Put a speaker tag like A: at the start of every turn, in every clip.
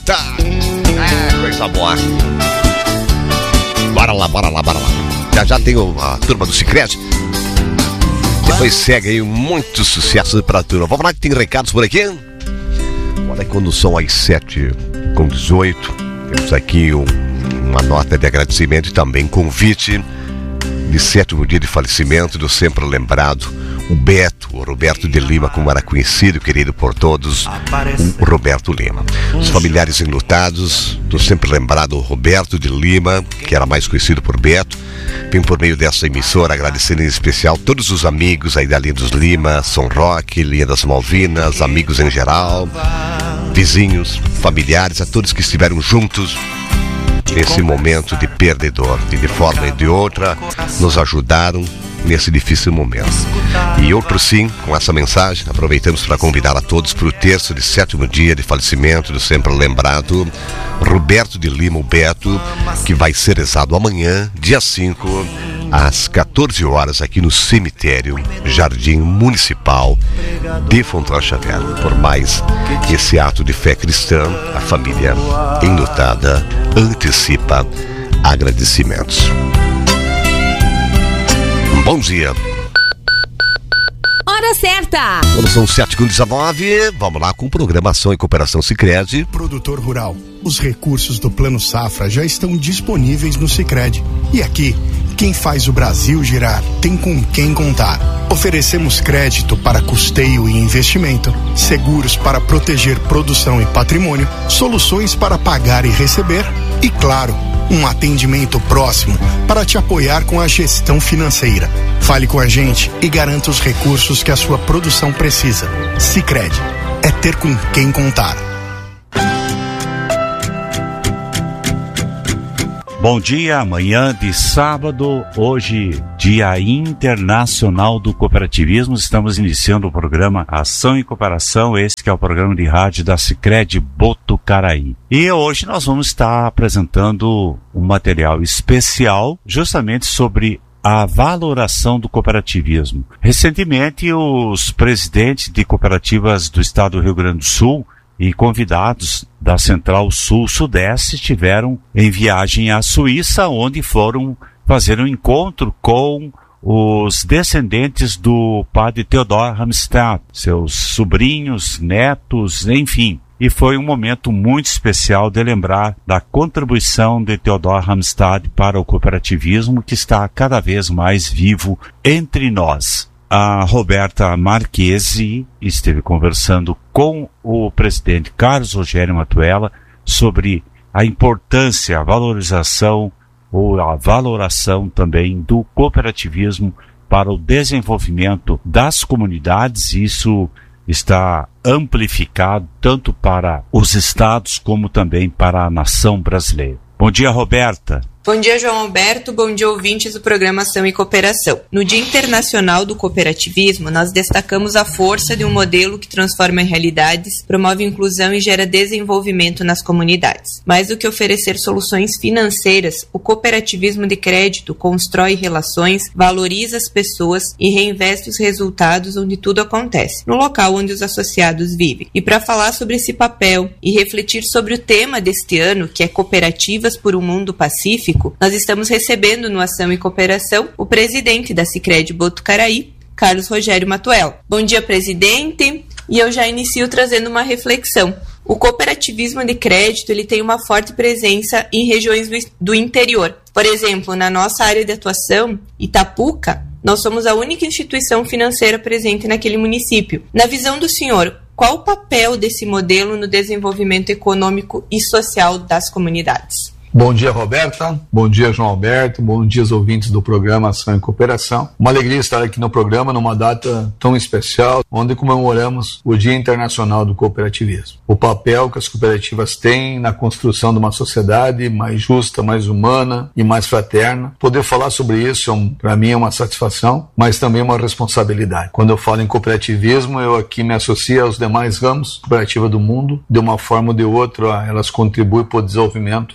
A: volta. Coisa boa. Bora lá. Já tem a turma do Sicredi. Depois segue aí muito sucesso pra turma. Vamos lá que tem recados por aqui. Olha aí quando são às 7h18. Temos aqui uma nota de agradecimento e também convite de 7º dia de falecimento do sempre lembrado o Roberto de Lima, como era conhecido, querido por todos, o Roberto Lima. Os familiares enlutados do sempre lembrado Roberto de Lima, que era mais conhecido por Beto, vem por meio dessa emissora agradecendo em especial todos os amigos aí da linha dos Lima, São Roque, linha das Malvinas, amigos em geral, vizinhos, familiares, a todos que estiveram juntos nesse momento de perda e dor, e de forma e de outra nos ajudaram nesse difícil momento. E outro sim, com essa mensagem, aproveitamos para convidar a todos para o terço de 7º dia de falecimento do sempre lembrado Roberto de Lima, o Beto, que vai ser rezado amanhã, dia 5, às 14 horas, aqui no cemitério Jardim Municipal de Fontoura Xavier. Por mais esse ato de fé cristã, a família enlutada antecipa agradecimentos. Bom dia.
B: Hora certa.
A: Quando são 7h19, vamos lá com programação e cooperação Sicredi.
C: Produtor rural, os recursos do Plano Safra já estão disponíveis no Sicredi. E aqui, quem faz o Brasil girar tem com quem contar. Oferecemos crédito para custeio e investimento, seguros para proteger produção e patrimônio, soluções para pagar e receber e, claro, um atendimento próximo para te apoiar com a gestão financeira. Fale com a gente e garanta os recursos que a sua produção precisa. Sicredi é ter com quem contar.
D: Bom dia, amanhã de sábado, hoje, Dia Internacional do Cooperativismo. Estamos iniciando o programa Ação e Cooperação, esse que é o programa de rádio da Sicredi Botucaraí. E hoje nós vamos estar apresentando um material especial justamente sobre a valoração do cooperativismo. Recentemente, os presidentes de cooperativas do estado do Rio Grande do Sul e convidados da Central Sul-Sudeste estiveram em viagem à Suíça, onde foram fazer um encontro com os descendentes do padre Theodor Ramstad, seus sobrinhos, netos, enfim. E foi um momento muito especial de lembrar da contribuição de Theodor Ramstad para o cooperativismo, que está cada vez mais vivo entre nós. A Roberta Marchesi esteve conversando com o presidente Carlos Rogério Matuella sobre a importância, a valorização ou a valoração também do cooperativismo para o desenvolvimento das comunidades. Isso está amplificado tanto para os estados como também para a nação brasileira. Bom dia, Roberta.
E: Bom dia, João Alberto. Bom dia, ouvintes do programa Ação e Cooperação. No Dia Internacional do Cooperativismo, nós destacamos a força de um modelo que transforma realidades, promove inclusão e gera desenvolvimento nas comunidades. Mais do que oferecer soluções financeiras, o cooperativismo de crédito constrói relações, valoriza as pessoas e reinveste os resultados onde tudo acontece, no local onde os associados vivem. E para falar sobre esse papel e refletir sobre o tema deste ano, que é Cooperativas por um Mundo Pacífico, nós estamos recebendo no Ação e Cooperação o presidente da Sicredi Botucaraí, Carlos Rogério Matuella. Bom dia, presidente, e eu já inicio trazendo uma reflexão. O cooperativismo de crédito ele tem uma forte presença em regiões do interior. Por exemplo, na nossa área de atuação, Itapuca, nós somos a única instituição financeira presente naquele município. Na visão do senhor, qual o papel desse modelo no desenvolvimento econômico e social das comunidades?
F: Bom dia, Roberta. Bom dia, João Alberto. Bom dia aos ouvintes do programa Ação e Cooperação. Uma alegria estar aqui no programa numa data tão especial, onde comemoramos o Dia Internacional do Cooperativismo. O papel que as cooperativas têm na construção de uma sociedade mais justa, mais humana e mais fraterna. Poder falar sobre isso, para mim, é uma satisfação, mas também uma responsabilidade. Quando eu falo em cooperativismo, eu aqui me associo aos demais ramos cooperativas do mundo. De uma forma ou de outra, elas contribuem para o desenvolvimento econômico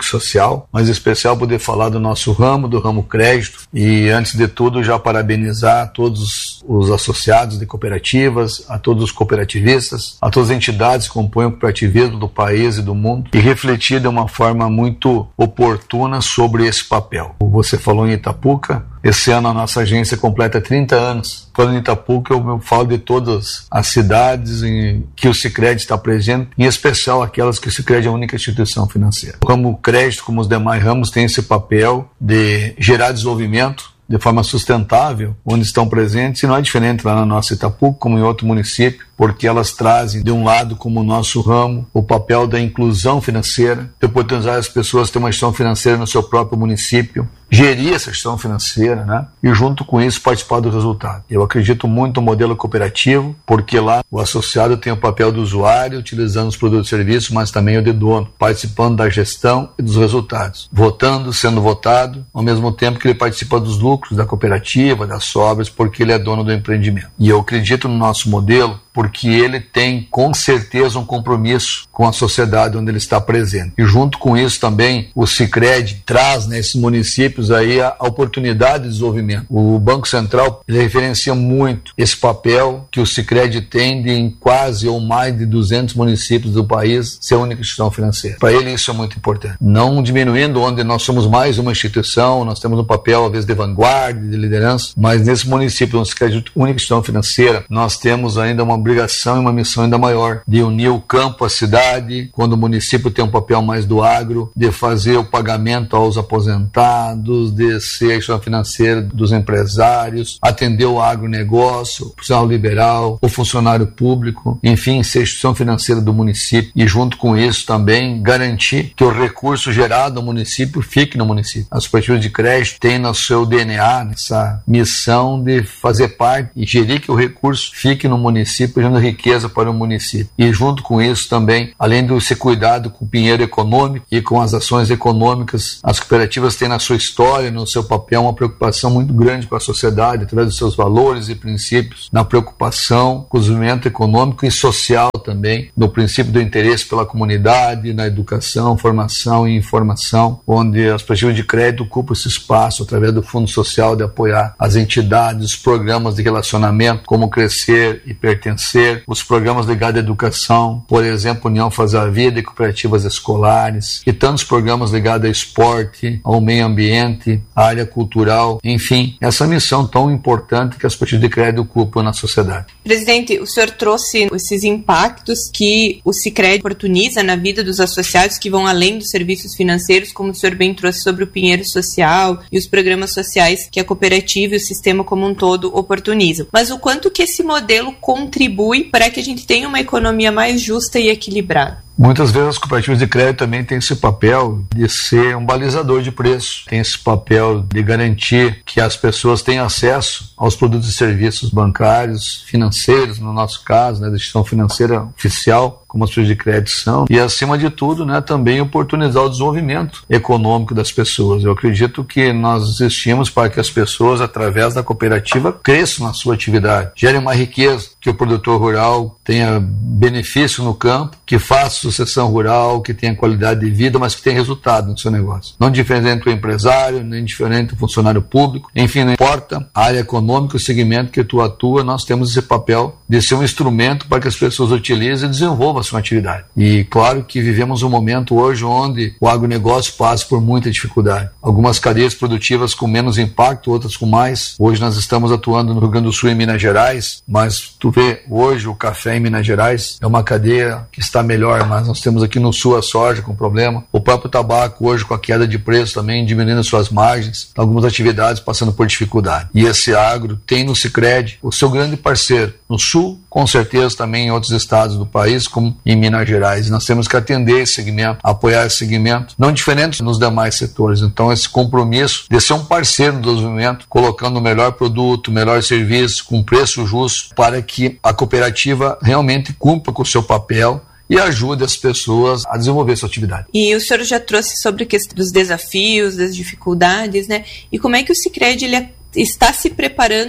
F: econômico e social, mas em especial poder falar do nosso ramo, do ramo crédito, e antes de tudo já parabenizar todos os associados de cooperativas, a todos os cooperativistas, a todas as entidades que compõem o cooperativismo do país e do mundo, e refletir de uma forma muito oportuna sobre esse papel. Você falou em Itapuca, esse ano a nossa agência completa 30 anos. Falando em Itapuca, eu falo de todas as cidades em que o Sicredi está presente, em especial aquelas que o Sicredi é a única instituição financeira. Como o crédito, como os demais ramos, tem esse papel de gerar desenvolvimento de forma sustentável, onde estão presentes, e não é diferente lá na nossa Itapuca, como em outro município, porque elas trazem, de um lado, como o nosso ramo, o papel da inclusão financeira, de oportunizar as pessoas a ter uma gestão financeira no seu próprio município, gerir essa gestão financeira, né? E junto com isso participar do resultado. Eu acredito muito no modelo cooperativo, porque lá o associado tem o papel do usuário, utilizando os produtos e serviços, mas também o de dono, participando da gestão e dos resultados, votando, sendo votado, ao mesmo tempo que ele participa dos lucros da cooperativa, das sobras, porque ele é dono do empreendimento. E eu acredito no nosso modelo, porque ele tem com certeza um compromisso com a sociedade onde ele está presente. E junto com isso também o Sicredi traz nesses municípios aí a oportunidade de desenvolvimento. O Banco Central, ele referencia muito esse papel que o Sicredi tem de em quase ou mais de 200 municípios do país ser a única instituição financeira. Para ele isso é muito importante. Não diminuindo onde nós somos mais uma instituição, nós temos um papel às vezes de vanguarda, de liderança, mas nesse município onde o Sicredi é a única instituição financeira, nós temos ainda uma obrigação e uma missão ainda maior de unir o campo à cidade, quando o município tem um papel mais do agro, de fazer o pagamento aos aposentados, de ser a instituição financeira dos empresários, atender o agronegócio, o profissional liberal, o funcionário público, enfim, ser a instituição financeira do município, e junto com isso também garantir que o recurso gerado no município fique no município. As cooperativas de crédito têm no seu DNA essa missão de fazer parte e gerir que o recurso fique no município, gerando riqueza para o município. E junto com isso também, além de ser cuidado com o pinheiro econômico e com as ações econômicas, as cooperativas têm na sua história, no seu papel, uma preocupação muito grande com a sociedade, através dos seus valores e princípios, na preocupação com o desenvolvimento econômico e social também, no princípio do interesse pela comunidade, na educação, formação e informação, onde as cooperativas de crédito ocupam esse espaço através do Fundo Social de apoiar as entidades, os programas de relacionamento, como Crescer e Pertencer, os programas ligados à educação, por exemplo, União Fazer a Vida e cooperativas escolares, e tantos programas ligados ao esporte, ao meio ambiente, à área cultural, enfim, essa missão tão importante que as cooperativas de crédito ocupam na sociedade.
E: Presidente, o senhor trouxe esses impactos que o Sicredi oportuniza na vida dos associados que vão além dos serviços financeiros, como o senhor bem trouxe sobre o Pinheiro Social e os programas sociais que a cooperativa e o sistema como um todo oportunizam. Mas o quanto que esse modelo contribui para que a gente tenha uma economia mais justa e equilibrada?
F: Muitas vezes as cooperativas de crédito também têm esse papel de ser um balizador de preço, tem esse papel de garantir que as pessoas tenham acesso aos produtos e serviços bancários, financeiros, no nosso caso, né, da instituição financeira oficial, como as cooperativas de crédito são, e acima de tudo, né, também oportunizar o desenvolvimento econômico das pessoas. Eu acredito que nós existimos para que as pessoas, através da cooperativa, cresçam na sua atividade, gerem uma riqueza, que o produtor rural tenha benefício no campo, que faça sucessão rural, que tenha qualidade de vida, mas que tenha resultado no seu negócio. Não diferente do empresário, nem diferente do funcionário público, enfim, não importa a área econômica, o segmento que tu atua, nós temos esse papel de ser um instrumento para que as pessoas utilizem e desenvolvam a sua atividade. E claro que vivemos um momento hoje onde o agronegócio passa por muita dificuldade. Algumas cadeias produtivas com menos impacto, outras com mais. Hoje nós estamos atuando no Rio Grande do Sul e em Minas Gerais, mas tu vê, hoje o café em Minas Gerais é uma cadeia que está melhor, mas nós temos aqui no sul a soja com problema. O próprio tabaco hoje com a queda de preço também diminuindo suas margens, algumas atividades passando por dificuldade. E esse agro tem no Sicredi o seu grande parceiro no sul, com certeza também em outros estados do país, como em Minas Gerais. Nós temos que atender esse segmento, apoiar esse segmento, não diferente nos demais setores. Então esse compromisso de ser um parceiro do desenvolvimento, colocando o melhor produto, o melhor serviço, com preço justo, para que a cooperativa realmente cumpra com o seu papel e ajude as pessoas a desenvolver sua atividade. E
E: o senhor já trouxe sobre a questão dos desafios, das dificuldades, né? E como é que o Sicredi ele está se preparando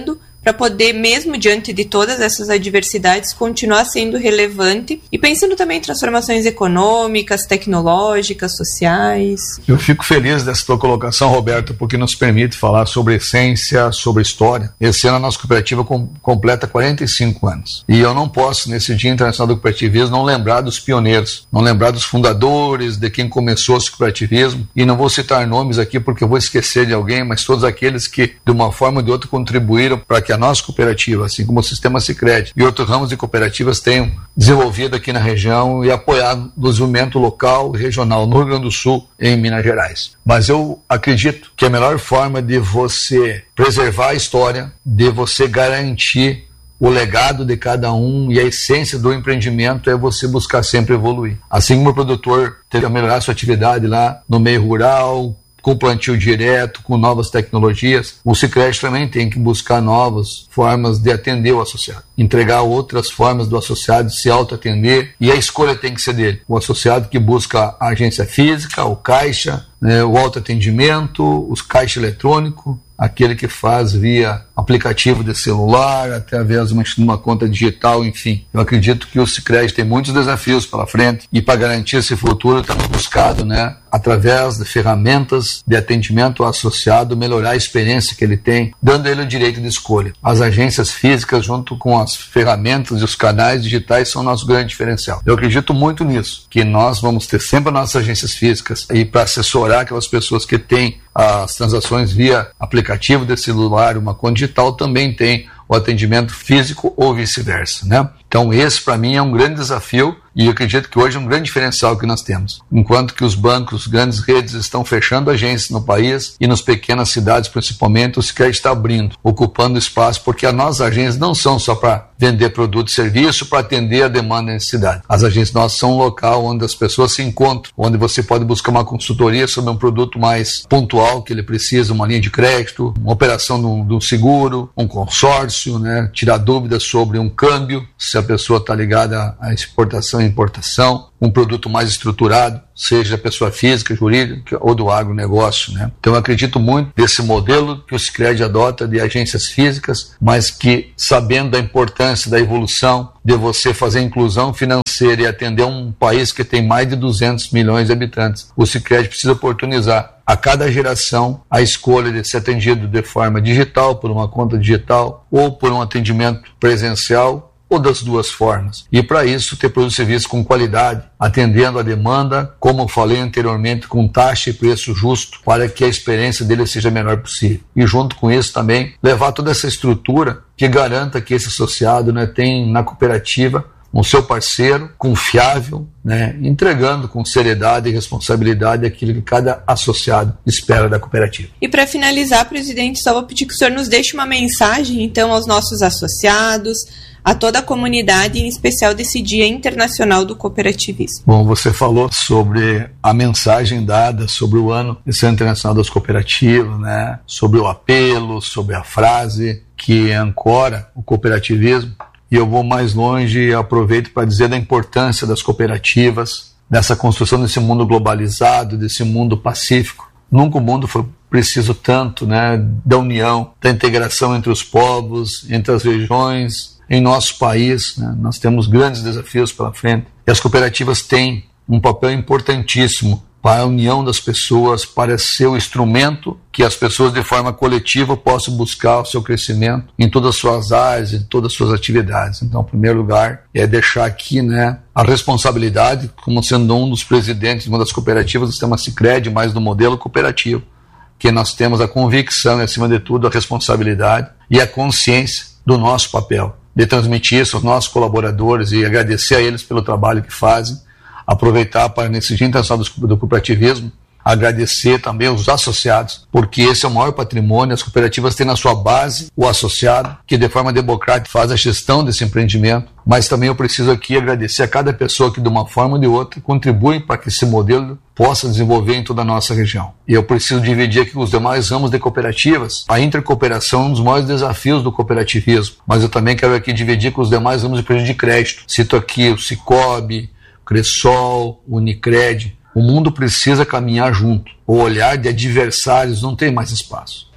E: para poder, mesmo diante de todas essas adversidades, continuar sendo relevante e pensando também em transformações econômicas, tecnológicas, sociais.
F: Eu fico feliz dessa tua colocação, Roberto, porque nos permite falar sobre essência, sobre história. Esse ano a nossa cooperativa completa 45 anos. E eu não posso, nesse Dia Internacional do Cooperativismo, não lembrar dos pioneiros, não lembrar dos fundadores, de quem começou esse cooperativismo. E não vou citar nomes aqui porque eu vou esquecer de alguém, mas todos aqueles que, de uma forma ou de outra, contribuíram para que a nossa cooperativa, assim como o Sistema Sicredi e outros ramos de cooperativas, tenham desenvolvido aqui na região e apoiado o desenvolvimento local e regional no Rio Grande do Sul e em Minas Gerais. Mas eu acredito que a melhor forma de você preservar a história, de você garantir o legado de cada um e a essência do empreendimento é você buscar sempre evoluir. Assim como o produtor teve a melhorar sua atividade lá no meio rural, com plantio direto, com novas tecnologias, o Sicredi também tem que buscar novas formas de atender o associado, entregar outras formas do associado se autoatender, e a escolha tem que ser dele. O associado que busca a agência física, o caixa, o autoatendimento, os caixa eletrônico, aquele que faz via aplicativo de celular, através de uma conta digital, enfim. Eu acredito que o Sicredi tem muitos desafios pela frente e para garantir esse futuro estamos buscando, através de ferramentas de atendimento ao associado, melhorar a experiência que ele tem, dando ele o direito de escolha. As agências físicas, junto com as ferramentas e os canais digitais, são o nosso grande diferencial. Eu acredito muito nisso, que nós vamos ter sempre as nossas agências físicas e para assessorar aquelas pessoas que têm as transações via aplicativo de celular, uma conta digital, também tem o atendimento físico ou vice-versa, Então esse para mim é um grande desafio e eu acredito que hoje é um grande diferencial que nós temos. Enquanto que os bancos, grandes redes estão fechando agências no país e nas pequenas cidades principalmente, o Sicredi está abrindo, ocupando espaço, porque as nossas agências não são só para vender produto e serviço, para atender a demanda e necessidade. As agências nossas são um local onde as pessoas se encontram, onde você pode buscar uma consultoria sobre um produto mais pontual que ele precisa, uma linha de crédito, uma operação de um seguro, um consórcio, tirar dúvidas sobre um câmbio, se a pessoa está ligada à exportação e importação, um produto mais estruturado, seja pessoa física, jurídica ou do agronegócio. Então eu acredito muito desse modelo que o Sicredi adota de agências físicas, mas que, sabendo da importância da evolução, de você fazer inclusão financeira e atender um país que tem mais de 200 milhões de habitantes, o Sicredi precisa oportunizar a cada geração a escolha de ser atendido de forma digital, por uma conta digital, ou por um atendimento presencial, ou das duas formas. E para isso ter produto e serviço com qualidade, atendendo a demanda, como eu falei anteriormente, com taxa e preço justo, para que a experiência dele seja a melhor possível. E junto com isso também, levar toda essa estrutura que garanta que esse associado tem na cooperativa um seu parceiro confiável, entregando com seriedade e responsabilidade aquilo que cada associado espera da cooperativa.
E: E para finalizar, presidente, só vou pedir que o senhor nos deixe uma mensagem, então, aos nossos associados, a toda a comunidade, em especial desse Dia Internacional do Cooperativismo.
F: Bom, você falou sobre a mensagem dada sobre o ano internacional das cooperativas, sobre o apelo, sobre a frase que ancora o cooperativismo. E eu vou mais longe e aproveito para dizer da importância das cooperativas, dessa construção desse mundo globalizado, desse mundo pacífico. Nunca o mundo foi preciso tanto da união, da integração entre os povos, entre as regiões. Em nosso país, nós temos grandes desafios pela frente. E as cooperativas têm um papel importantíssimo para a união das pessoas, para ser o instrumento que as pessoas de forma coletiva possam buscar o seu crescimento em todas as suas áreas, em todas as suas atividades. Então, em primeiro lugar, é deixar aqui a responsabilidade, como sendo um dos presidentes de uma das cooperativas do Sistema Sicredi, mais do modelo cooperativo, que nós temos a convicção e, acima de tudo, a responsabilidade e a consciência do nosso papel, de transmitir isso aos nossos colaboradores e agradecer a eles pelo trabalho que fazem. Aproveitar para, nesse Dia Internacional do Cooperativismo, agradecer também aos associados, porque esse é o maior patrimônio. As cooperativas têm na sua base o associado, que de forma democrática faz a gestão desse empreendimento, mas também eu preciso aqui agradecer a cada pessoa que de uma forma ou de outra contribui para que esse modelo possa desenvolver em toda a nossa região. E eu preciso dividir aqui com os demais ramos de cooperativas. A intercooperação é um dos maiores desafios do cooperativismo, mas eu também quero aqui dividir com os demais ramos de período de crédito. Cito aqui o Cicobi, Cressol, Unicred. O mundo precisa caminhar junto. O olhar de adversários não tem mais espaço.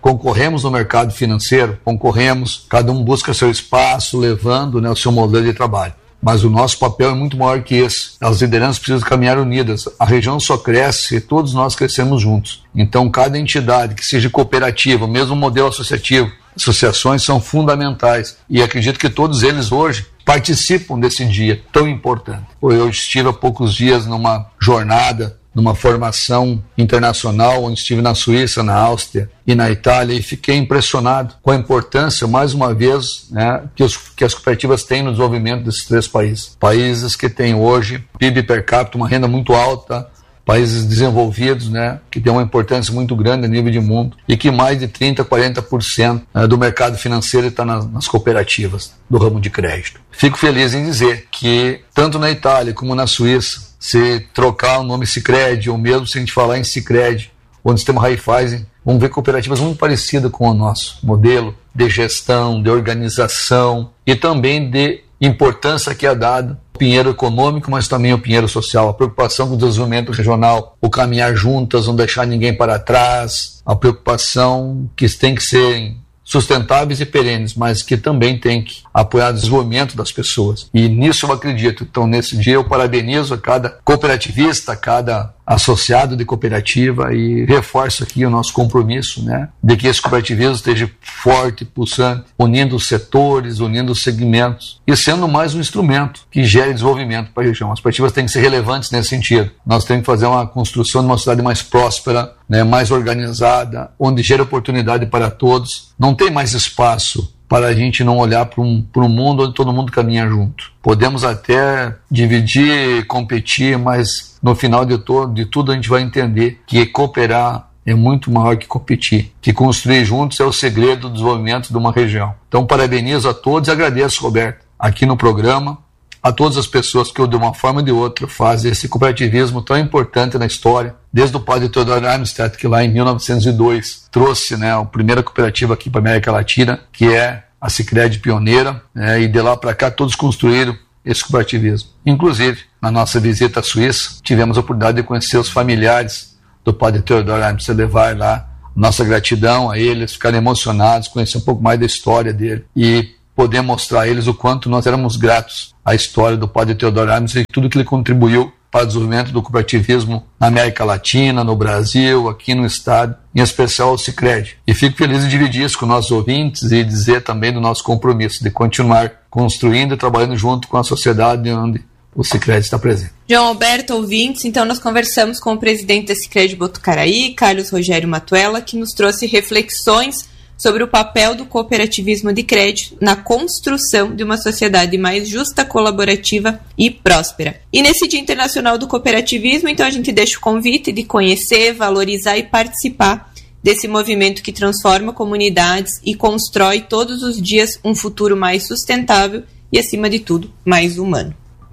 F: concorremos no mercado financeiro, concorremos, cada um busca seu espaço, levando, né, o seu modelo de trabalho. Mas o nosso papel é muito maior que esse. As lideranças precisam caminhar unidas. A região só cresce se todos nós crescemos juntos. Então, cada entidade que seja cooperativa, mesmo modelo associativo, associações são fundamentais. E acredito que todos eles hoje participam desse dia tão importante. Eu estive há poucos dias numa jornada, numa formação internacional, onde estive na Suíça, na Áustria e na Itália, e fiquei impressionado com a importância, mais uma vez, né, que as cooperativas têm no desenvolvimento desses 3 países. Países que têm hoje PIB per capita, uma renda muito alta, países desenvolvidos, né, que têm uma importância muito grande a nível de mundo, e que mais de 30%, 40% do mercado financeiro está nas cooperativas do ramo de crédito. Fico feliz em dizer que, tanto na Itália como na Suíça, se trocar o nome Sicredi, ou mesmo se a gente falar em Sicredi, ou no sistema Raiffeisen, vamos ver cooperativas muito parecidas com o nosso modelo de gestão, de organização e também de importância que é dada ao pinheiro econômico, mas também ao pinheiro social, a preocupação com o desenvolvimento regional, o caminhar juntas, não deixar ninguém para trás, a preocupação que tem que ser sustentáveis e perenes, mas que também tem que apoiar o desenvolvimento das pessoas. E nisso eu acredito. Então, nesse dia, eu parabenizo a cada cooperativista, a cada associado de cooperativa e reforço aqui o nosso compromisso, né, de que esse cooperativismo esteja forte, pulsante, unindo os setores, unindo os segmentos e sendo mais um instrumento que gere desenvolvimento para a região. As cooperativas têm que ser relevantes nesse sentido. Nós temos que fazer uma construção de uma cidade mais próspera, né, mais organizada, onde gera oportunidade para todos. Não tem mais espaço para a gente não olhar para um mundo onde todo mundo caminha junto. Podemos até dividir, competir, mas no final de tudo a gente vai entender que cooperar é muito maior que competir, que construir juntos é o segredo do desenvolvimento de uma região. Então, parabenizo a todos e agradeço, Roberto, aqui no programa, a todas as pessoas que, de uma forma ou de outra, fazem esse cooperativismo tão importante na história, desde o padre Theodor Armstead, que lá em 1902 trouxe, né, a primeira cooperativa aqui para a América Latina, que é a Sicredi pioneira, né, e de lá para cá todos construíram esse cooperativismo. Inclusive, na nossa visita à Suíça, tivemos a oportunidade de conhecer os familiares do padre Theodor Armstead, levar lá nossa gratidão a eles, ficarem emocionados, conhecer um pouco mais da história dele e poder mostrar a eles o quanto nós éramos gratos à história do padre Theodor Armstead e tudo que ele contribuiu para o desenvolvimento do cooperativismo na América Latina, no Brasil, aqui no estado, em especial o Sicredi. E fico feliz de dividir isso com nossos ouvintes e dizer também do nosso compromisso de continuar construindo e trabalhando junto com a sociedade onde o Sicredi está presente.
E: João Alberto, ouvintes, então nós conversamos com o presidente da Sicredi Botucaraí, Carlos Rogério Matuella, que nos trouxe reflexões sobre o papel do cooperativismo de crédito na construção de uma sociedade mais justa, colaborativa e próspera. E nesse Dia Internacional do Cooperativismo, então a gente deixa o convite de conhecer, valorizar e participar desse movimento que transforma comunidades e constrói todos os dias um futuro mais sustentável e, acima de tudo, mais humano.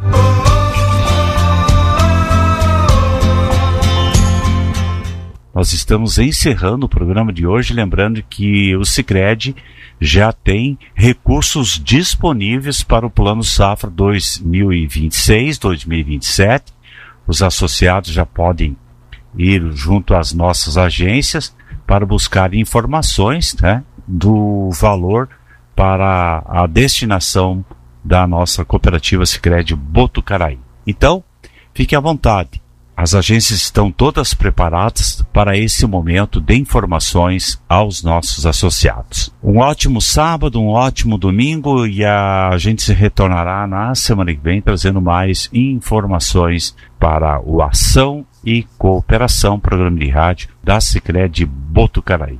D: Nós estamos encerrando o programa de hoje, lembrando que o Sicredi já tem recursos disponíveis para o Plano Safra 2026-2027. Os associados já podem ir junto às nossas agências para buscar informações, né, do valor para a destinação da nossa cooperativa Sicredi Botucaraí. Então, fique à vontade. As agências estão todas preparadas para esse momento de informações aos nossos associados. Um ótimo sábado, um ótimo domingo e a gente se retornará na semana que vem trazendo mais informações para o Ação e Cooperação, programa de rádio da Sicredi Botucaraí.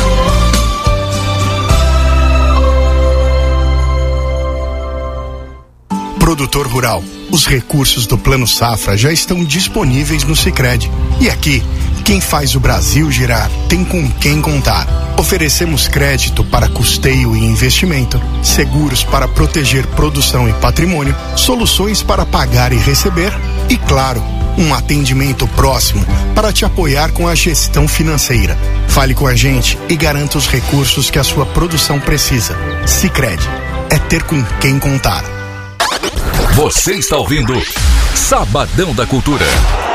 C: Produtor rural, os recursos do Plano Safra já estão disponíveis no Sicredi. E aqui, quem faz o Brasil girar tem com quem contar. Oferecemos crédito para custeio e investimento, seguros para proteger produção e patrimônio, soluções para pagar e receber e, claro, um atendimento próximo para te apoiar com a gestão financeira. Fale com a gente e garanta os recursos que a sua produção precisa. Sicredi é ter com quem contar.
B: Você está ouvindo Sabadão da Cultura.